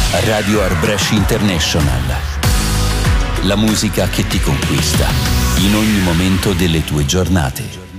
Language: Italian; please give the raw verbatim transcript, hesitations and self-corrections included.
Radio Arbresh International. La musica che ti conquista in ogni momento delle tue giornate.